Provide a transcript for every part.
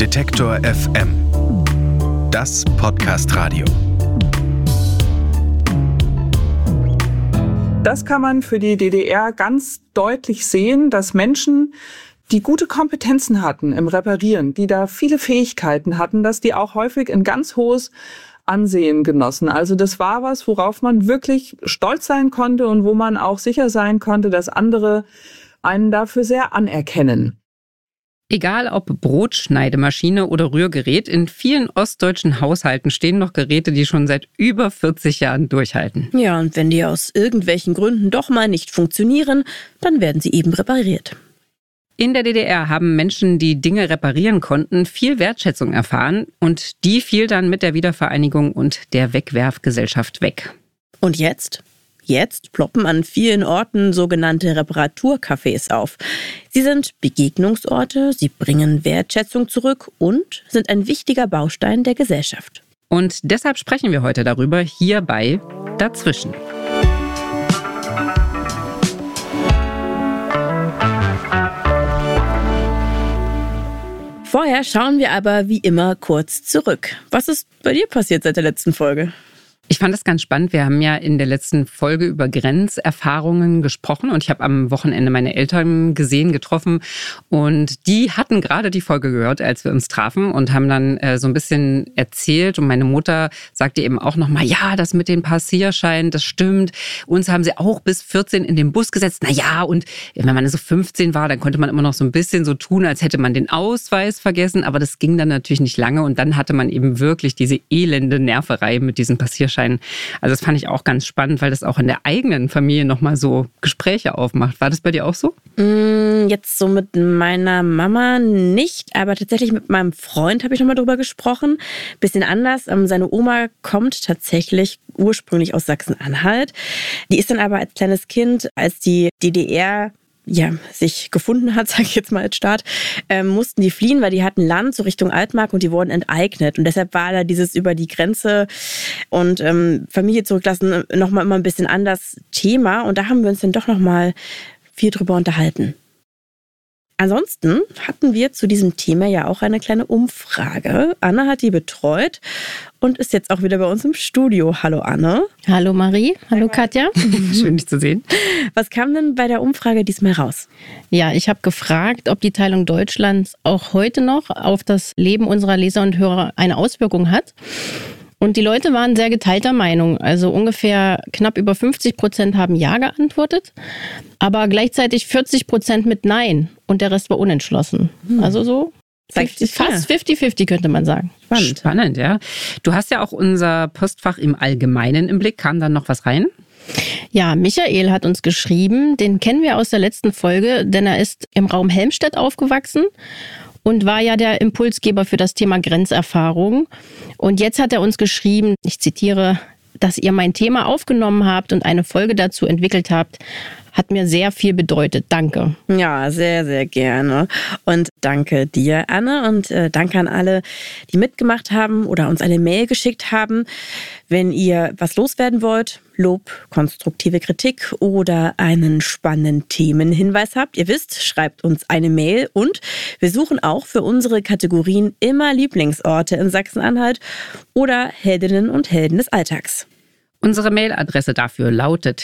Detektor FM. Das Podcast-Radio. Das kann man für die DDR ganz deutlich sehen, dass Menschen, die gute Kompetenzen hatten im Reparieren, die da viele Fähigkeiten hatten, dass die auch häufig ein ganz hohes Ansehen genossen. Also das war was, worauf man wirklich stolz sein konnte und wo man auch sicher sein konnte, dass andere einen dafür sehr anerkennen. Egal ob Brotschneidemaschine oder Rührgerät, in vielen ostdeutschen Haushalten stehen noch Geräte, die schon seit über 40 Jahren durchhalten. Ja, und wenn die aus irgendwelchen Gründen doch mal nicht funktionieren, dann werden sie eben repariert. In der DDR haben Menschen, die Dinge reparieren konnten, viel Wertschätzung erfahren und die fiel dann mit der Wiedervereinigung und der Wegwerfgesellschaft weg. Und jetzt? Jetzt ploppen an vielen Orten sogenannte Reparaturcafés auf. Sie sind Begegnungsorte, sie bringen Wertschätzung zurück und sind ein wichtiger Baustein der Gesellschaft. Und deshalb sprechen wir heute darüber hier bei Dazwischen. Vorher schauen wir aber wie immer kurz zurück. Was ist bei dir passiert seit der letzten Folge? Ich fand das ganz spannend. Wir haben ja in der letzten Folge über Grenzerfahrungen gesprochen und ich habe am Wochenende meine Eltern getroffen und die hatten gerade die Folge gehört, als wir uns trafen und haben dann so ein bisschen erzählt und meine Mutter sagte eben auch nochmal, ja, das mit den Passierscheinen, das stimmt. Uns haben sie auch bis 14 in den Bus gesetzt. Naja, und wenn man so 15 war, dann konnte man immer noch so ein bisschen so tun, als hätte man den Ausweis vergessen, aber das ging dann natürlich nicht lange und dann hatte man eben wirklich diese elende Nerverei mit diesen Passierscheinen. Also das fand ich auch ganz spannend, weil das auch in der eigenen Familie nochmal so Gespräche aufmacht. War das bei dir auch so? Jetzt so mit meiner Mama nicht, aber tatsächlich mit meinem Freund habe ich nochmal drüber gesprochen. Bisschen anders. Seine Oma kommt tatsächlich ursprünglich aus Sachsen-Anhalt. Die ist dann aber als kleines Kind, als die DDR sich gefunden hat, sage ich jetzt mal als Staat, mussten die fliehen, weil die hatten Land so Richtung Altmark und die wurden enteignet. Und deshalb war da dieses über die Grenze und Familie zurücklassen nochmal immer ein bisschen anders Thema. Und da haben wir uns dann doch nochmal viel drüber unterhalten. Ansonsten hatten wir zu diesem Thema ja auch eine kleine Umfrage. Anne hat die betreut und ist jetzt auch wieder bei uns im Studio. Hallo Anne. Hallo Marie. Hallo Katja. Schön, dich zu sehen. Was kam denn bei der Umfrage diesmal raus? Ja, ich habe gefragt, ob die Teilung Deutschlands auch heute noch auf das Leben unserer Leser und Hörer eine Auswirkung hat. Und die Leute waren sehr geteilter Meinung. Also ungefähr knapp über 50% haben Ja geantwortet, aber gleichzeitig 40% mit Nein und der Rest war unentschlossen. Also so fast 50-50 könnte man sagen. Spannend, ja. Du hast ja auch unser Postfach im Allgemeinen im Blick. Kam dann noch was rein? Ja, Michael hat uns geschrieben. Den kennen wir aus der letzten Folge, denn er ist im Raum Helmstedt aufgewachsen und war ja der Impulsgeber für das Thema Grenzerfahrung. Und jetzt hat er uns geschrieben, ich zitiere, dass ihr mein Thema aufgenommen habt und eine Folge dazu entwickelt habt, hat mir sehr viel bedeutet. Danke. Ja, sehr, sehr gerne. Und danke dir, Anne. Und danke an alle, die mitgemacht haben oder uns eine Mail geschickt haben. Wenn ihr was loswerden wollt, Lob, konstruktive Kritik oder einen spannenden Themenhinweis habt, ihr wisst, schreibt uns eine Mail. Und wir suchen auch für unsere Kategorien immer Lieblingsorte in Sachsen-Anhalt oder Heldinnen und Helden des Alltags. Unsere Mailadresse dafür lautet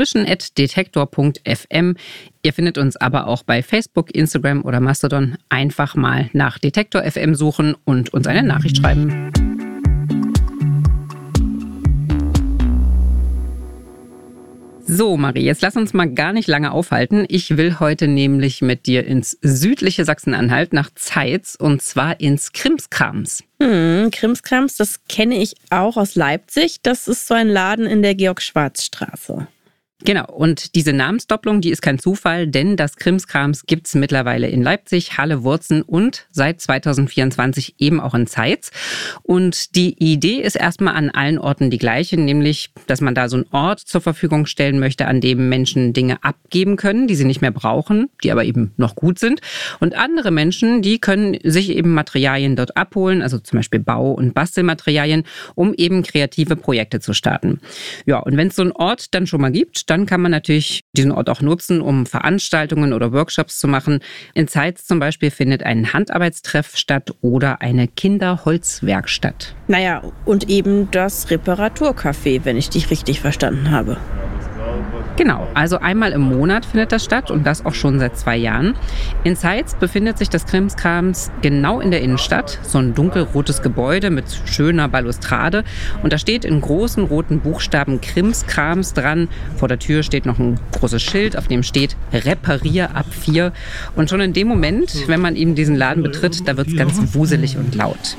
dazwischen@detektor.fm. Ihr findet uns aber auch bei Facebook, Instagram oder Mastodon. Einfach mal nach Detektor FM suchen und uns eine Nachricht schreiben. So, Marie, jetzt lass uns mal gar nicht lange aufhalten. Ich will heute nämlich mit dir ins südliche Sachsen-Anhalt nach Zeitz und zwar ins Krimskrams. Krimskrams, das kenne ich auch aus Leipzig. Das ist so ein Laden in der Georg-Schwarz-Straße. Genau, und diese Namensdopplung, die ist kein Zufall, denn das Krimskrams gibt's mittlerweile in Leipzig, Halle, Wurzen und seit 2024 eben auch in Zeitz. Und die Idee ist erstmal an allen Orten die gleiche, nämlich, dass man da so einen Ort zur Verfügung stellen möchte, an dem Menschen Dinge abgeben können, die sie nicht mehr brauchen, die aber eben noch gut sind. Und andere Menschen, die können sich eben Materialien dort abholen, also zum Beispiel Bau- und Bastelmaterialien, um eben kreative Projekte zu starten. Ja, und wenn es so einen Ort dann schon mal gibt, dann kann man natürlich diesen Ort auch nutzen, um Veranstaltungen oder Workshops zu machen. In Zeitz zum Beispiel findet ein Handarbeitstreff statt oder eine Kinderholzwerkstatt. Naja, und eben das Reparaturcafé, wenn ich dich richtig verstanden habe. Genau, also einmal im Monat findet das statt und das auch schon seit 2 Jahren. In Zeitz befindet sich das Krimskrams genau in der Innenstadt, so ein dunkelrotes Gebäude mit schöner Balustrade. Und da steht in großen roten Buchstaben Krimskrams dran. Vor der Tür steht noch ein großes Schild, auf dem steht Reparier ab 4. Und schon in dem Moment, wenn man eben diesen Laden betritt, da wird es ganz wuselig und laut.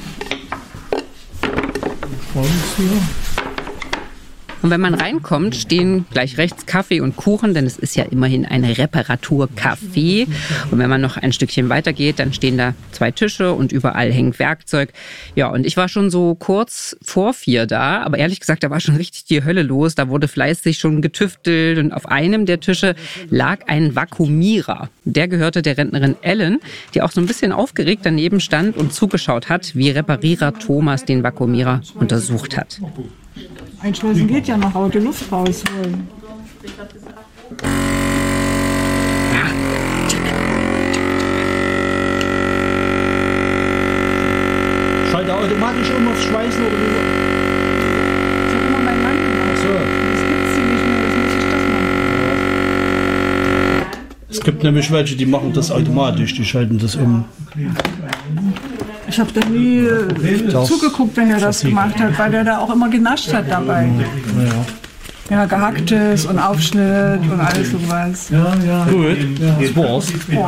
Und wenn man reinkommt, stehen gleich rechts Kaffee und Kuchen, denn es ist ja immerhin ein Reparaturcafé. Und wenn man noch ein Stückchen weitergeht, dann stehen da 2 Tische und überall hängt Werkzeug. Ja, und ich war schon so kurz vor 4 da, aber ehrlich gesagt, da war schon richtig die Hölle los. Da wurde fleißig schon getüftelt und auf einem der Tische lag ein Vakuumierer. Der gehörte der Rentnerin Ellen, die auch so ein bisschen aufgeregt daneben stand und zugeschaut hat, wie Reparierer Thomas den Vakuumierer untersucht hat. Einschleusen geht ja noch, aber die Luft rausholen. Schaltet er automatisch um aufs Schweißen oder wie? Ich habe immer meinen Mann gemacht. Ach so. Das gibt's hier nicht mehr, das muss ich das machen. Es gibt nämlich welche, die machen das automatisch, die schalten das um. Ich habe da nie zugeguckt, wenn er das gemacht hat, weil der da auch immer genascht hat dabei. Ja, gehacktes und Aufschnitt und alles sowas. Gut, das war's.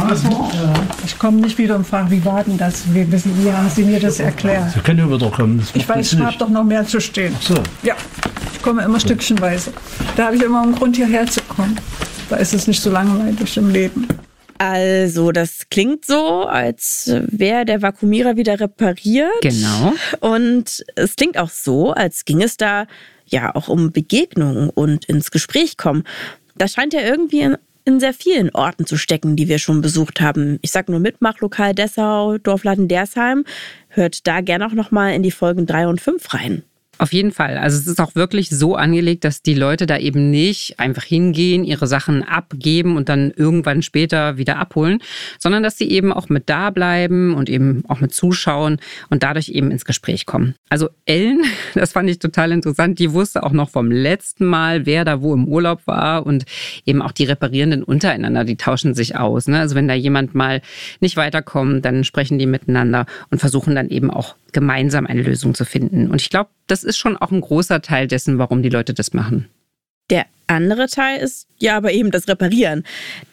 Ich komme nicht wieder und frage, wie war denn das? Wie haben Sie mir das erklärt? Sie können ja wieder kommen. Ich weiß, ich habe doch noch mehr zu stehen. So. Ja, ich komme immer stückchenweise. Da habe ich immer einen Grund, hierher zu kommen. Da ist es nicht so langweilig im Leben. Also, das klingt so, als wäre der Vakuumierer wieder repariert. Genau. Und es klingt auch so, als ging es da ja auch um Begegnungen und ins Gespräch kommen. Das scheint ja irgendwie in sehr vielen Orten zu stecken, die wir schon besucht haben. Ich sag nur Mitmachlokal Dessau, Dorfladen Dersheim. Hört da gerne auch nochmal in die Folgen 3 und 5 rein. Auf jeden Fall. Also es ist auch wirklich so angelegt, dass die Leute da eben nicht einfach hingehen, ihre Sachen abgeben und dann irgendwann später wieder abholen, sondern dass sie eben auch mit da bleiben und eben auch mit zuschauen und dadurch eben ins Gespräch kommen. Also Ellen, das fand ich total interessant, die wusste auch noch vom letzten Mal, wer da wo im Urlaub war und eben auch die Reparierenden untereinander, die tauschen sich aus. Ne? Also wenn da jemand mal nicht weiterkommt, dann sprechen die miteinander und versuchen dann eben auch gemeinsam eine Lösung zu finden. Und ich glaube, das ist schon auch ein großer Teil dessen, warum die Leute das machen. Der andere Teil ist ja aber eben das Reparieren.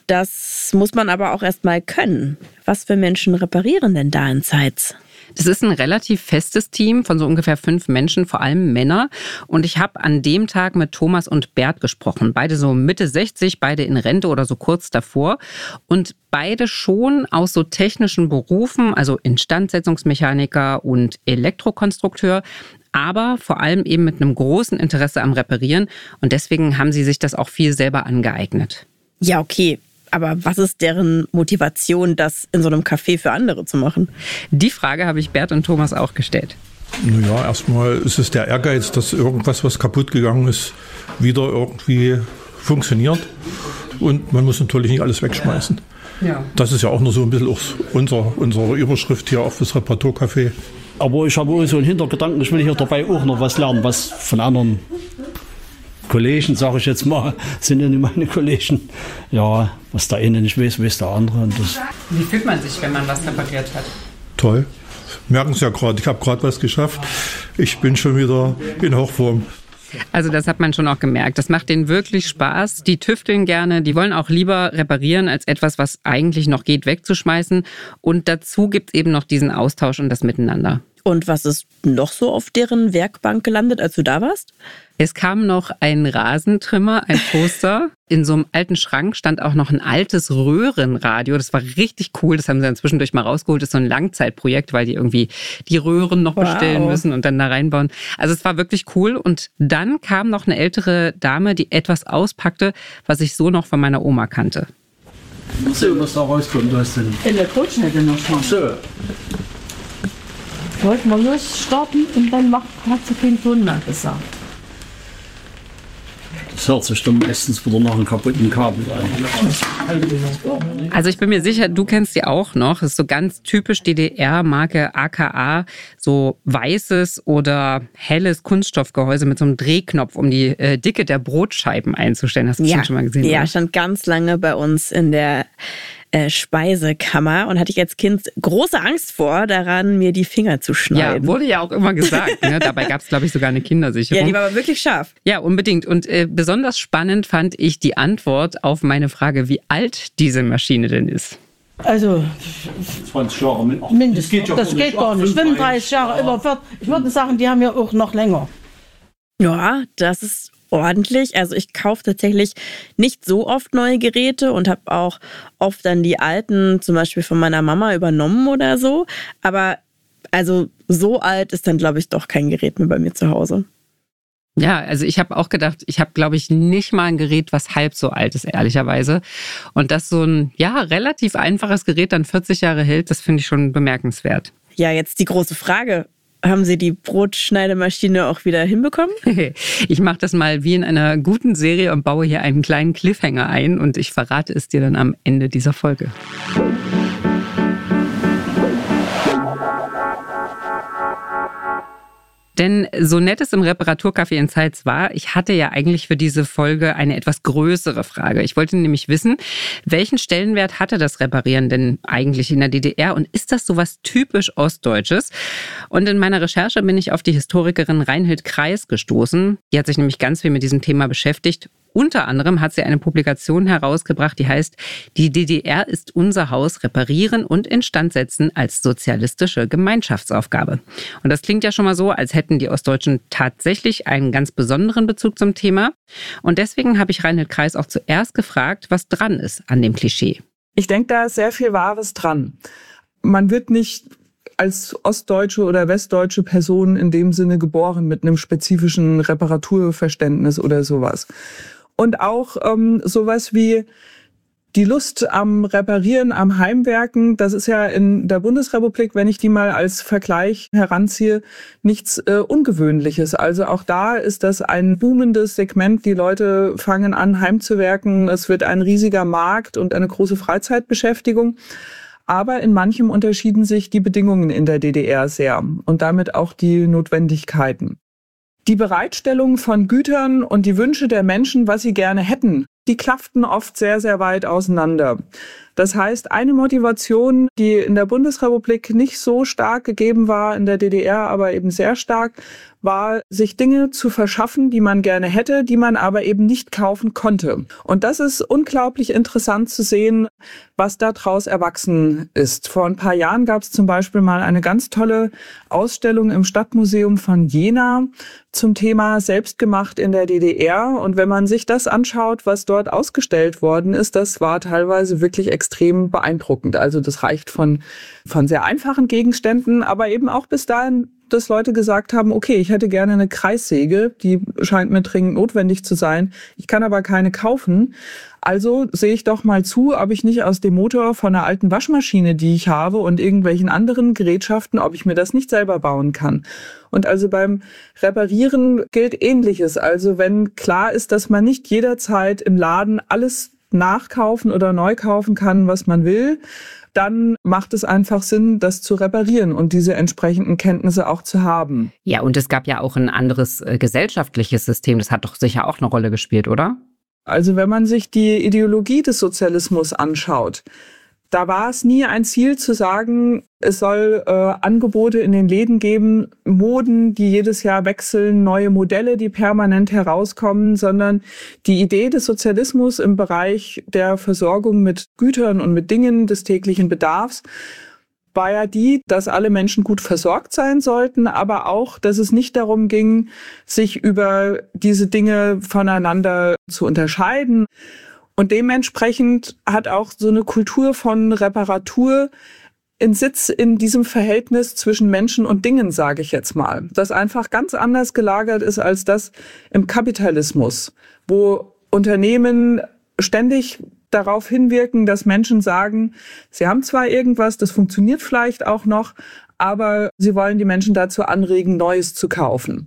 Das muss man aber auch erst mal können. Was für Menschen reparieren denn da in Zeitz? Das ist ein relativ festes Team von so ungefähr 5 Menschen, vor allem Männer. Und ich habe an dem Tag mit Thomas und Bert gesprochen. Beide so Mitte 60, beide in Rente oder so kurz davor. Und beide schon aus so technischen Berufen, also Instandsetzungsmechaniker und Elektrokonstrukteur. Aber vor allem eben mit einem großen Interesse am Reparieren. Und deswegen haben sie sich das auch viel selber angeeignet. Ja, okay. Aber was ist deren Motivation, das in so einem Café für andere zu machen? Die Frage habe ich Bert und Thomas auch gestellt. Naja, erstmal ist es der Ehrgeiz, dass irgendwas, was kaputt gegangen ist, wieder irgendwie funktioniert. Und man muss natürlich nicht alles wegschmeißen. Ja. Das ist ja auch nur so ein bisschen auch unsere Überschrift hier auf das Reparaturcafé. Aber ich habe auch so einen Hintergedanken, ich will hier dabei auch noch was lernen, was von anderen Kollegen, sage ich jetzt mal, sind ja nicht meine Kollegen. Ja, was der eine nicht weiß, weiß der andere. Und das. Wie fühlt man sich, wenn man was repariert hat? Toll. Merken Sie ja gerade, ich habe gerade was geschafft. Ich bin schon wieder in Hochform. Also das hat man schon auch gemerkt. Das macht denen wirklich Spaß. Die tüfteln gerne. Die wollen auch lieber reparieren, als etwas, was eigentlich noch geht, wegzuschmeißen. Und dazu gibt es eben noch diesen Austausch und das Miteinander. Und was ist noch so auf deren Werkbank gelandet, als du da warst? Es kam noch ein Rasentrimmer, ein Toaster. In so einem alten Schrank stand auch noch ein altes Röhrenradio. Das war richtig cool. Das haben sie dann zwischendurch mal rausgeholt. Das ist so ein Langzeitprojekt, weil die irgendwie die Röhren noch bestellen müssen und dann da reinbauen. Also es war wirklich cool. Und dann kam noch eine ältere Dame, die etwas auspackte, was ich so noch von meiner Oma kannte. Mal sehen, was da rauskommt. Du hast denn In der Coachschnecke noch schon. so. Wollten wir losstarten und dann hat sie keinen Ton mehr gesagt. Das hört sich dann meistens wieder nach einem kaputten Kabel an. Also ich bin mir sicher, du kennst die auch noch. Das ist so ganz typisch DDR-Marke AKA, so weißes oder helles Kunststoffgehäuse mit so einem Drehknopf, um die Dicke der Brotscheiben einzustellen. Hast du das schon mal gesehen? Ja, oder? Stand ganz lange bei uns in der Speisekammer und hatte ich als Kind große Angst vor, daran mir die Finger zu schneiden. Ja, wurde ja auch immer gesagt. Ne? Dabei gab es, glaube ich, sogar eine Kindersicherung. Ja, die war aber wirklich scharf. Ja, unbedingt. Und besonders spannend fand ich die Antwort auf meine Frage, wie alt diese Maschine denn ist. Also 20 Jahre mindestens. Das geht gar nicht. 35 Jahre, über 40. Ich würde sagen, die haben ja auch noch länger. Ja, das ist ordentlich. Also ich kaufe tatsächlich nicht so oft neue Geräte und habe auch oft dann die alten, zum Beispiel von meiner Mama, übernommen oder so. Aber also so alt ist dann, glaube ich, doch kein Gerät mehr bei mir zu Hause. Ja, also ich habe auch gedacht, ich habe, glaube ich, nicht mal ein Gerät, was halb so alt ist, ehrlicherweise. Und dass so ein, relativ einfaches Gerät dann 40 Jahre hält, das finde ich schon bemerkenswert. Ja, jetzt die große Frage. Haben Sie die Brotschneidemaschine auch wieder hinbekommen? Ich mache das mal wie in einer guten Serie und baue hier einen kleinen Cliffhanger ein und ich verrate es dir dann am Ende dieser Folge. Denn so nett es im Reparaturcafé in Zeitz war, ich hatte ja eigentlich für diese Folge eine etwas größere Frage. Ich wollte nämlich wissen, welchen Stellenwert hatte das Reparieren denn eigentlich in der DDR und ist das sowas typisch Ostdeutsches? Und in meiner Recherche bin ich auf die Historikerin Reinhild Kreis gestoßen. Die hat sich nämlich ganz viel mit diesem Thema beschäftigt. Unter anderem hat sie eine Publikation herausgebracht, die heißt "Die DDR ist unser Haus, reparieren und instandsetzen als sozialistische Gemeinschaftsaufgabe". Und das klingt ja schon mal so, als hätten die Ostdeutschen tatsächlich einen ganz besonderen Bezug zum Thema. Und deswegen habe ich Reinhild Kreis auch zuerst gefragt, was dran ist an dem Klischee. Ich denke, da ist sehr viel Wahres dran. Man wird nicht als ostdeutsche oder westdeutsche Person in dem Sinne geboren mit einem spezifischen Reparaturverständnis oder sowas. Und auch sowas wie die Lust am Reparieren, am Heimwerken, das ist ja in der Bundesrepublik, wenn ich die mal als Vergleich heranziehe, nichts Ungewöhnliches. Also auch da ist das ein boomendes Segment. Die Leute fangen an, heimzuwerken. Es wird ein riesiger Markt und eine große Freizeitbeschäftigung. Aber in manchem unterschieden sich die Bedingungen in der DDR sehr und damit auch die Notwendigkeiten. Die Bereitstellung von Gütern und die Wünsche der Menschen, was sie gerne hätten, die klafften oft sehr, sehr weit auseinander. Das heißt, eine Motivation, die in der Bundesrepublik nicht so stark gegeben war, in der DDR aber eben sehr stark, war, sich Dinge zu verschaffen, die man gerne hätte, die man aber eben nicht kaufen konnte. Und das ist unglaublich interessant zu sehen, was daraus erwachsen ist. Vor ein paar Jahren gab es zum Beispiel mal eine ganz tolle Ausstellung im Stadtmuseum von Jena zum Thema Selbstgemacht in der DDR. Und wenn man sich das anschaut, was dort ausgestellt worden ist, das war teilweise wirklich extrem beeindruckend. Also das reicht von sehr einfachen Gegenständen, aber eben auch bis dahin, dass Leute gesagt haben, okay, ich hätte gerne eine Kreissäge, die scheint mir dringend notwendig zu sein. Ich kann aber keine kaufen. Also sehe ich doch mal zu, ob ich nicht aus dem Motor von einer alten Waschmaschine, die ich habe und irgendwelchen anderen Gerätschaften, ob ich mir das nicht selber bauen kann. Und also beim Reparieren gilt Ähnliches. Also wenn klar ist, dass man nicht jederzeit im Laden alles nachkaufen oder neu kaufen kann, was man will, dann macht es einfach Sinn, das zu reparieren und diese entsprechenden Kenntnisse auch zu haben. Ja, und es gab ja auch ein anderes gesellschaftliches System. Das hat doch sicher auch eine Rolle gespielt, oder? Also wenn man sich die Ideologie des Sozialismus anschaut, da war es nie ein Ziel zu sagen, es soll Angebote in den Läden geben, Moden, die jedes Jahr wechseln, neue Modelle, die permanent herauskommen, sondern die Idee des Sozialismus im Bereich der Versorgung mit Gütern und mit Dingen des täglichen Bedarfs war ja die, dass alle Menschen gut versorgt sein sollten, aber auch, dass es nicht darum ging, sich über diese Dinge voneinander zu unterscheiden. Und dementsprechend hat auch so eine Kultur von Reparatur einen Sitz in diesem Verhältnis zwischen Menschen und Dingen, sage ich jetzt mal. Das einfach ganz anders gelagert ist als das im Kapitalismus, wo Unternehmen ständig darauf hinwirken, dass Menschen sagen, sie haben zwar irgendwas, das funktioniert vielleicht auch noch, aber sie wollen die Menschen dazu anregen, Neues zu kaufen.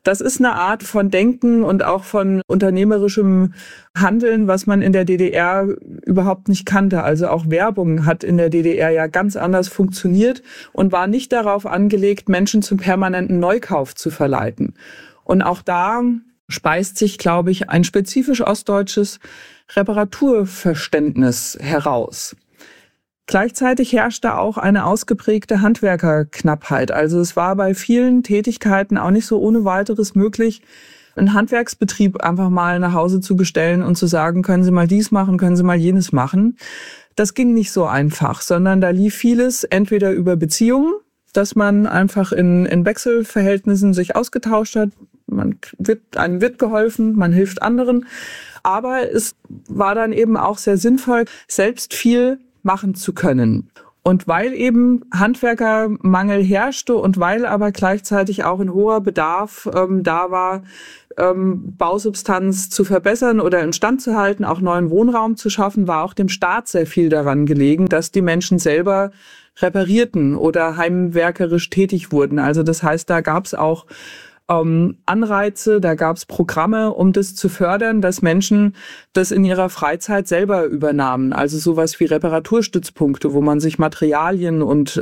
Das ist eine Art von Denken und auch von unternehmerischem Handeln, was man in der DDR überhaupt nicht kannte. Also auch Werbung hat in der DDR ja ganz anders funktioniert und war nicht darauf angelegt, Menschen zum permanenten Neukauf zu verleiten. Und auch da speist sich, glaube ich, ein spezifisch ostdeutsches Reparaturverständnis heraus. Gleichzeitig herrschte auch eine ausgeprägte Handwerkerknappheit. Also es war bei vielen Tätigkeiten auch nicht so ohne weiteres möglich, einen Handwerksbetrieb einfach mal nach Hause zu bestellen und zu sagen, können Sie mal dies machen, können Sie mal jenes machen. Das ging nicht so einfach, sondern da lief vieles entweder über Beziehungen, dass man einfach in Wechselverhältnissen sich ausgetauscht hat. Einem wird geholfen, man hilft anderen. Aber es war dann eben auch sehr sinnvoll, selbst viel machen zu können. Und weil eben Handwerkermangel herrschte und weil aber gleichzeitig auch ein hoher Bedarf da war, Bausubstanz zu verbessern oder instand zu halten, auch neuen Wohnraum zu schaffen, war auch dem Staat sehr viel daran gelegen, dass die Menschen selber reparierten oder heimwerkerisch tätig wurden. Also das heißt, da gab es auch Anreize, da gab es Programme, um das zu fördern, dass Menschen das in ihrer Freizeit selber übernahmen. Also sowas wie Reparaturstützpunkte, wo man sich Materialien und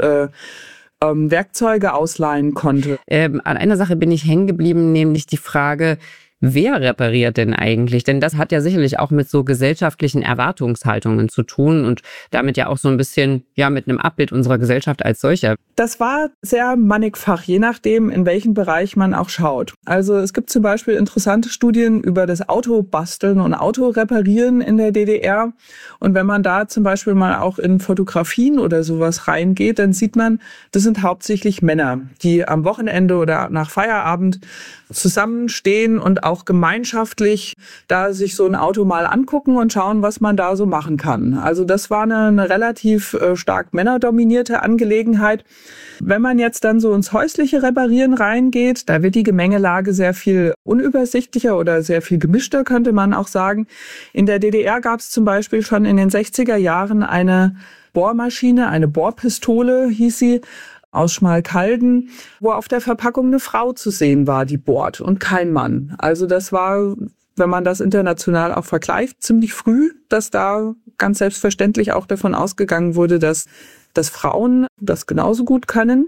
Werkzeuge ausleihen konnte. An einer Sache bin ich hängen geblieben, nämlich die Frage, wer repariert denn eigentlich? Denn das hat ja sicherlich auch mit so gesellschaftlichen Erwartungshaltungen zu tun und damit ja auch so ein bisschen mit einem Abbild unserer Gesellschaft als solcher. Das war sehr mannigfach, je nachdem, in welchen Bereich man auch schaut. Also es gibt zum Beispiel interessante Studien über das Autobasteln und Autoreparieren in der DDR. Und wenn man da zum Beispiel mal auch in Fotografien oder sowas reingeht, dann sieht man, das sind hauptsächlich Männer, die am Wochenende oder nach Feierabend zusammenstehen und auch gemeinschaftlich da sich so ein Auto mal angucken und schauen, was man da so machen kann. Also das war eine relativ stark männerdominierte Angelegenheit. Wenn man jetzt dann so ins häusliche Reparieren reingeht, da wird die Gemengelage sehr viel unübersichtlicher oder sehr viel gemischter, könnte man auch sagen. In der DDR gab es zum Beispiel schon in den 60er Jahren eine Bohrmaschine, eine Bohrpistole hieß sie, aus Schmalkalden, wo auf der Verpackung eine Frau zu sehen war, die bohrt und kein Mann. Also das war, wenn man das international auch vergleicht, ziemlich früh, dass da ganz selbstverständlich auch davon ausgegangen wurde, dass Frauen das genauso gut können.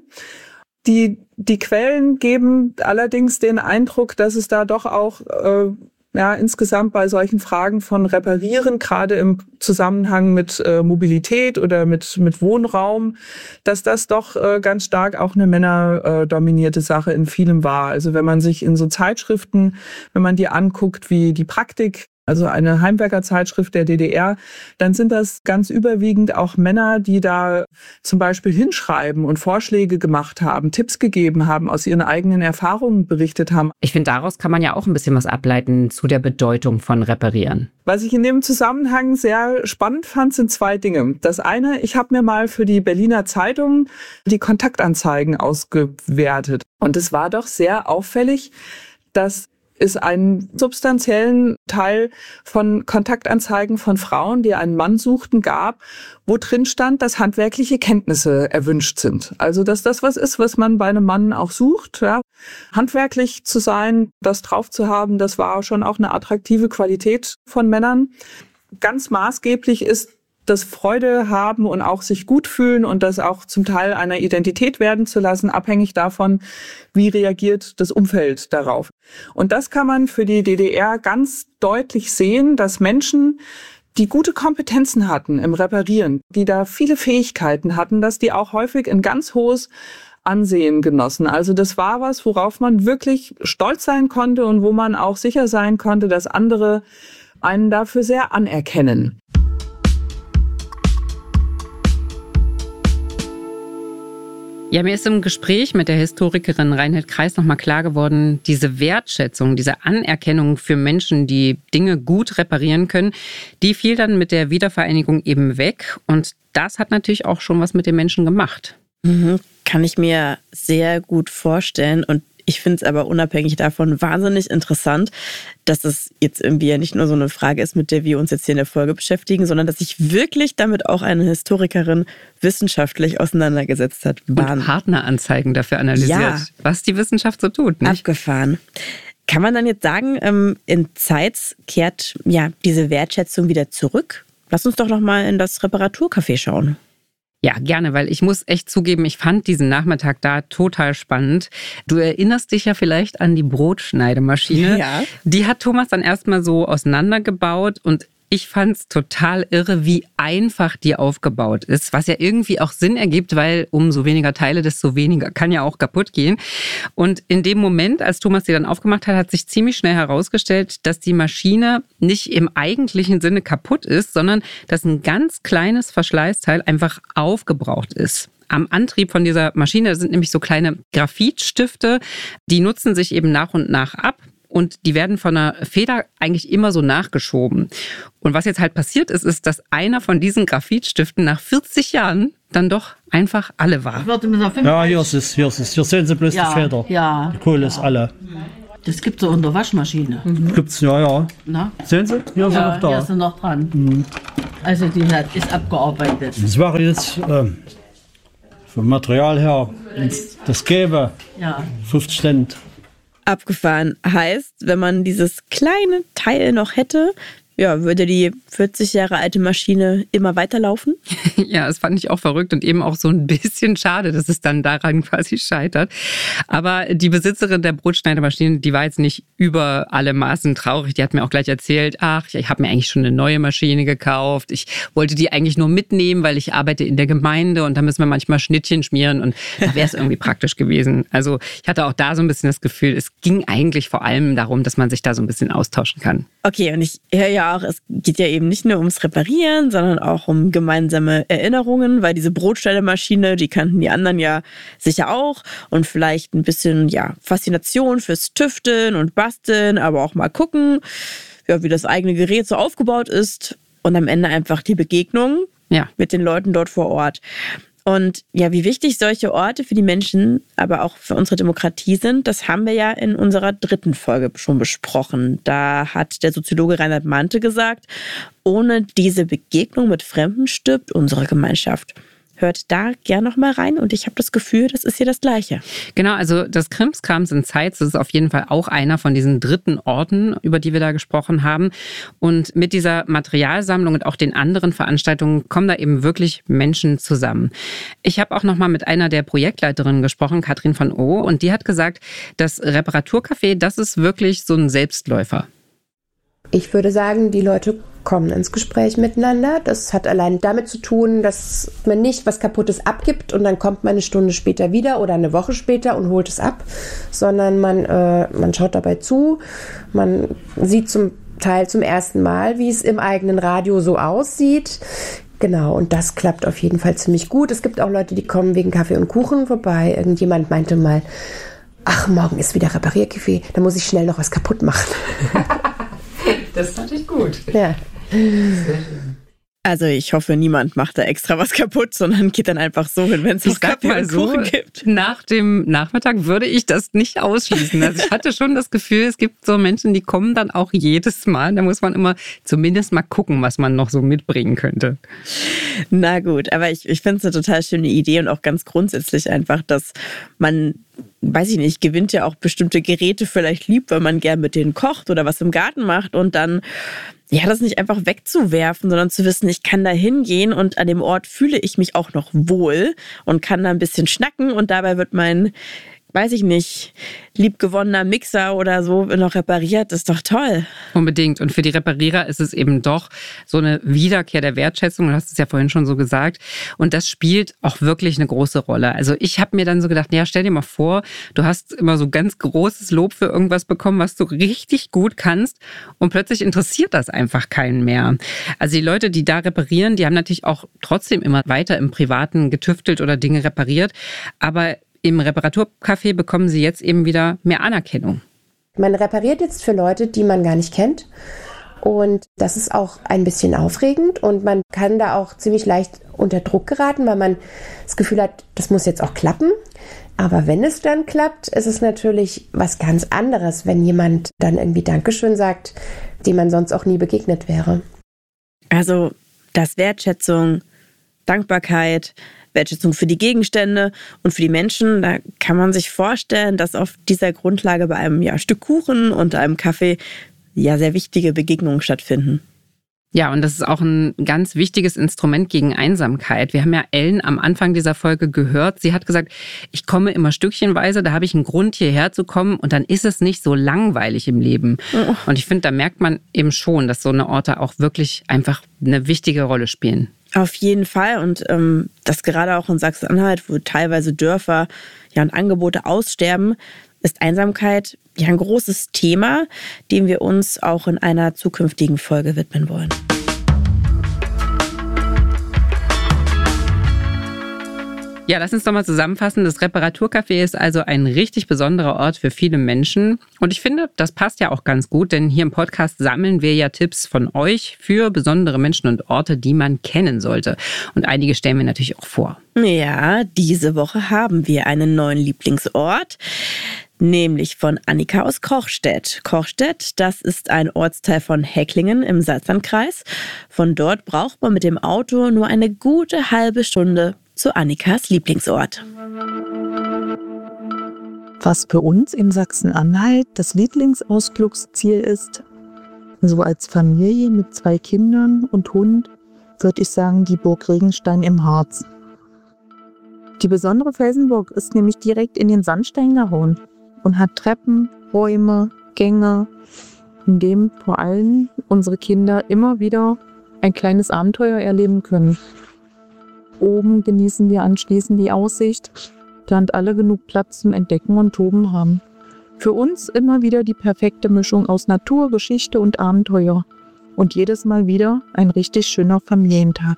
Die Quellen geben allerdings den Eindruck, dass es da doch auch insgesamt bei solchen Fragen von Reparieren, gerade im Zusammenhang mit Mobilität oder mit Wohnraum, dass das doch ganz stark auch eine männerdominierte Sache in vielem war. Also wenn man sich in so Zeitschriften, wenn man die anguckt, wie die Praktik, also eine Heimwerkerzeitschrift der DDR, dann sind das ganz überwiegend auch Männer, die da zum Beispiel hinschreiben und Vorschläge gemacht haben, Tipps gegeben haben, aus ihren eigenen Erfahrungen berichtet haben. Ich finde, daraus kann man ja auch ein bisschen was ableiten zu der Bedeutung von Reparieren. Was ich in dem Zusammenhang sehr spannend fand, sind zwei Dinge. Das eine, ich habe mir mal für die Berliner Zeitung die Kontaktanzeigen ausgewertet. Und es war doch sehr auffällig, dass es einen substanziellen Teil von Kontaktanzeigen von Frauen, die einen Mann suchten, gab, wo drin stand, dass handwerkliche Kenntnisse erwünscht sind. Also dass das was ist, was man bei einem Mann auch sucht. Ja. Handwerklich zu sein, das drauf zu haben, das war schon auch eine attraktive Qualität von Männern. Ganz maßgeblich ist das Freude haben und auch sich gut fühlen und das auch zum Teil einer Identität werden zu lassen, abhängig davon, wie reagiert das Umfeld darauf. Und das kann man für die DDR ganz deutlich sehen, dass Menschen, die gute Kompetenzen hatten im Reparieren, die da viele Fähigkeiten hatten, dass die auch häufig ein ganz hohes Ansehen genossen. Also das war was, worauf man wirklich stolz sein konnte und wo man auch sicher sein konnte, dass andere einen dafür sehr anerkennen. Ja, mir ist im Gespräch mit der Historikerin Reinhild Kreis nochmal klar geworden, diese Wertschätzung, diese Anerkennung für Menschen, die Dinge gut reparieren können, die fiel dann mit der Wiedervereinigung eben weg. Und das hat natürlich auch schon was mit den Menschen gemacht. Kann ich mir sehr gut vorstellen. Und Ich finde es aber unabhängig davon wahnsinnig interessant, dass es jetzt irgendwie ja nicht nur so eine Frage ist, mit der wir uns jetzt hier in der Folge beschäftigen, sondern dass sich wirklich damit auch eine Historikerin wissenschaftlich auseinandergesetzt hat. Und Partneranzeigen dafür analysiert, was die Wissenschaft so tut. Nicht? Abgefahren. Kann man dann jetzt sagen, in Zeitz kehrt ja diese Wertschätzung wieder zurück? Lass uns doch noch mal in das Reparaturcafé schauen. Ja, gerne, weil ich muss echt zugeben, ich fand diesen Nachmittag da total spannend. Du erinnerst dich ja vielleicht an die Brotschneidemaschine. Ja. Die hat Thomas dann erstmal so auseinandergebaut und ich fand es total irre, wie einfach die aufgebaut ist, was ja irgendwie auch Sinn ergibt, weil umso weniger Teile, desto weniger kann ja auch kaputt gehen. Und in dem Moment, als Thomas die dann aufgemacht hat, hat sich ziemlich schnell herausgestellt, dass die Maschine nicht im eigentlichen Sinne kaputt ist, sondern dass ein ganz kleines Verschleißteil einfach aufgebraucht ist. Am Antrieb von dieser Maschine sind nämlich so kleine Graphitstifte, die nutzen sich eben nach und nach ab. Und die werden von einer Feder eigentlich immer so nachgeschoben. Und was jetzt halt passiert ist, dass einer von diesen Graphitstiften nach 40 Jahren dann doch einfach alle war. Ja, hier ist es. Hier sehen Sie bloß die Feder. Ja. Die Kohle ist alle. Das gibt so in der Waschmaschine. Gibt's, ja. Na? Sehen Sie? Hier sind noch da. Hier ist sie noch dran. Also die ist abgearbeitet. Das wäre jetzt vom Material her, das gäbe 50 Cent. Abgefahren heißt, wenn man dieses kleine Teil noch hätte, ja, würde die 40 Jahre alte Maschine immer weiterlaufen? Ja, das fand ich auch verrückt und eben auch so ein bisschen schade, dass es dann daran quasi scheitert. Aber die Besitzerin der Brotschneidemaschine, die war jetzt nicht über alle Maßen traurig. Die hat mir auch gleich erzählt, ich habe mir eigentlich schon eine neue Maschine gekauft. Ich wollte die eigentlich nur mitnehmen, weil ich arbeite in der Gemeinde und da müssen wir manchmal Schnittchen schmieren und da wäre es irgendwie praktisch gewesen. Also ich hatte auch da so ein bisschen das Gefühl, es ging eigentlich vor allem darum, dass man sich da so ein bisschen austauschen kann. Okay, und ich höre ja auch, es geht ja eben nicht nur ums Reparieren, sondern auch um gemeinsame Erinnerungen, weil diese Brotschneidemaschine, die kannten die anderen ja sicher auch und vielleicht ein bisschen Faszination fürs Tüfteln und Basteln, aber auch mal gucken, wie das eigene Gerät so aufgebaut ist und am Ende einfach die Begegnung mit den Leuten dort vor Ort. Und wie wichtig solche Orte für die Menschen, aber auch für unsere Demokratie sind, das haben wir ja in unserer 3. Folge schon besprochen. Da hat der Soziologe Reinhard Mante gesagt, ohne diese Begegnung mit Fremden stirbt unsere Gemeinschaft. Hört da gern noch mal rein und ich habe das Gefühl, das ist hier das Gleiche. Genau, also das Krimskrams in Zeitz, das ist auf jeden Fall auch einer von diesen 3. Orten, über die wir da gesprochen haben. Und mit dieser Materialsammlung und auch den anderen Veranstaltungen kommen da eben wirklich Menschen zusammen. Ich habe auch noch mal mit einer der Projektleiterinnen gesprochen, Katrin von O. Und die hat gesagt, das Reparaturcafé, das ist wirklich so ein Selbstläufer. Ich würde sagen, die Leute kommen ins Gespräch miteinander. Das hat allein damit zu tun, dass man nicht was Kaputtes abgibt und dann kommt man eine Stunde später wieder oder eine Woche später und holt es ab, sondern man schaut dabei zu, man sieht zum Teil zum ersten Mal, wie es im eigenen Radio so aussieht. Genau, und das klappt auf jeden Fall ziemlich gut. Es gibt auch Leute, die kommen wegen Kaffee und Kuchen vorbei. Irgendjemand meinte mal, morgen ist wieder Repariercafé, da muss ich schnell noch was kaputt machen. Das ist natürlich gut. Ja. Also ich hoffe, niemand macht da extra was kaputt, sondern geht dann einfach so hin, wenn es noch Kaffee und Kuchen gibt. Nach dem Nachmittag würde ich das nicht ausschließen. Also ich hatte schon das Gefühl, es gibt so Menschen, die kommen dann auch jedes Mal. Da muss man immer zumindest mal gucken, was man noch so mitbringen könnte. Na gut, aber ich finde es eine total schöne Idee und auch ganz grundsätzlich einfach, dass man, weiß ich nicht, gewinnt ja auch bestimmte Geräte vielleicht lieb, weil man gern mit denen kocht oder was im Garten macht und dann das nicht einfach wegzuwerfen, sondern zu wissen, ich kann da hingehen und an dem Ort fühle ich mich auch noch wohl und kann da ein bisschen schnacken und dabei wird mein, weiß ich nicht, liebgewonnener Mixer oder so noch repariert. Das ist doch toll. Unbedingt. Und für die Reparierer ist es eben doch so eine Wiederkehr der Wertschätzung. Du hast es ja vorhin schon so gesagt. Und das spielt auch wirklich eine große Rolle. Also ich habe mir dann so gedacht, stell dir mal vor, du hast immer so ganz großes Lob für irgendwas bekommen, was du richtig gut kannst. Und plötzlich interessiert das einfach keinen mehr. Also die Leute, die da reparieren, die haben natürlich auch trotzdem immer weiter im Privaten getüftelt oder Dinge repariert. Aber im Reparaturcafé bekommen sie jetzt eben wieder mehr Anerkennung. Man repariert jetzt für Leute, die man gar nicht kennt. Und das ist auch ein bisschen aufregend und man kann da auch ziemlich leicht unter Druck geraten, weil man das Gefühl hat, das muss jetzt auch klappen. Aber wenn es dann klappt, ist es natürlich was ganz anderes, wenn jemand dann irgendwie Dankeschön sagt, dem man sonst auch nie begegnet wäre. Also, dass Wertschätzung, Dankbarkeit, Wertschätzung für die Gegenstände und für die Menschen, da kann man sich vorstellen, dass auf dieser Grundlage bei einem Stück Kuchen und einem Kaffee sehr wichtige Begegnungen stattfinden. Ja, und das ist auch ein ganz wichtiges Instrument gegen Einsamkeit. Wir haben ja Ellen am Anfang dieser Folge gehört. Sie hat gesagt, ich komme immer stückchenweise, da habe ich einen Grund, hierher zu kommen und dann ist es nicht so langweilig im Leben. Und ich finde, da merkt man eben schon, dass so eine Orte auch wirklich einfach eine wichtige Rolle spielen. Auf jeden Fall und das gerade auch in Sachsen-Anhalt, wo teilweise Dörfer und Angebote aussterben, ist Einsamkeit ein großes Thema, dem wir uns auch in einer zukünftigen Folge widmen wollen. Ja, lass uns doch mal zusammenfassen. Das Reparaturcafé ist also ein richtig besonderer Ort für viele Menschen. Und ich finde, das passt ja auch ganz gut, denn hier im Podcast sammeln wir ja Tipps von euch für besondere Menschen und Orte, die man kennen sollte. Und einige stellen wir natürlich auch vor. Ja, diese Woche haben wir einen neuen Lieblingsort, nämlich von Annika aus Kochstedt. Kochstedt, das ist ein Ortsteil von Hecklingen im Salzlandkreis. Von dort braucht man mit dem Auto nur eine gute halbe Stunde zu Annikas Lieblingsort. Was für uns in Sachsen-Anhalt das Lieblingsausflugsziel ist, so als Familie mit 2 Kindern und Hund, würde ich sagen, die Burg Regenstein im Harz. Die besondere Felsenburg ist nämlich direkt in den Sandstein gehauen und hat Treppen, Räume, Gänge, in denen vor allem unsere Kinder immer wieder ein kleines Abenteuer erleben können. Oben genießen wir anschließend die Aussicht, während alle genug Platz zum Entdecken und Toben haben. Für uns immer wieder die perfekte Mischung aus Natur, Geschichte und Abenteuer. Und jedes Mal wieder ein richtig schöner Familientag.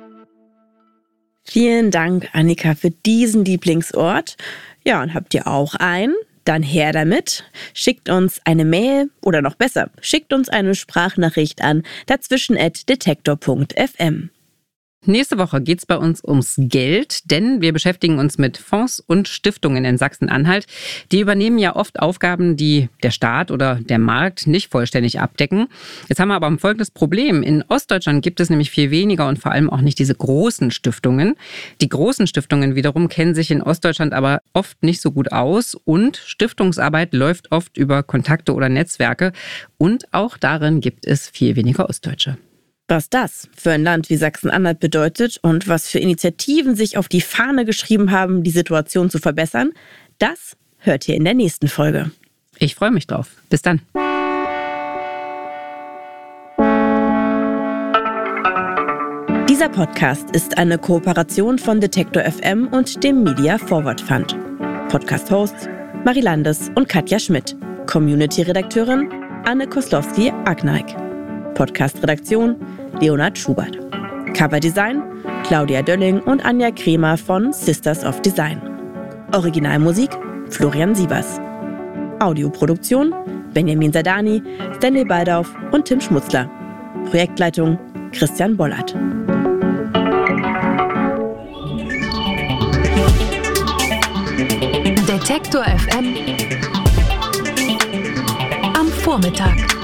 Vielen Dank, Annika, für diesen Lieblingsort. Ja, und habt ihr auch einen? Dann her damit. Schickt uns eine Mail oder noch besser, schickt uns eine Sprachnachricht an dazwischen@detektor.fm. Nächste Woche geht es bei uns ums Geld, denn wir beschäftigen uns mit Fonds und Stiftungen in Sachsen-Anhalt. Die übernehmen ja oft Aufgaben, die der Staat oder der Markt nicht vollständig abdecken. Jetzt haben wir aber ein folgendes Problem. In Ostdeutschland gibt es nämlich viel weniger und vor allem auch nicht diese großen Stiftungen. Die großen Stiftungen wiederum kennen sich in Ostdeutschland aber oft nicht so gut aus und Stiftungsarbeit läuft oft über Kontakte oder Netzwerke und auch darin gibt es viel weniger Ostdeutsche. Was das für ein Land wie Sachsen-Anhalt bedeutet und was für Initiativen sich auf die Fahne geschrieben haben, die Situation zu verbessern, das hört ihr in der nächsten Folge. Ich freue mich drauf. Bis dann. Dieser Podcast ist eine Kooperation von Detektor FM und dem Media Forward Fund. Podcast-Hosts Marie Landes und Katja Schmidt. Community-Redakteurin Anne Koslowski-Agnaik. Podcast-Redaktion Leonhard Schubert. Coverdesign Claudia Dölling und Anja Kremer von Sisters of Design. Originalmusik Florian Sievers. Audioproduktion Benjamin Sadani, Stanley Baldauf und Tim Schmutzler. Projektleitung Christian Bollert. Detektor FM am Vormittag.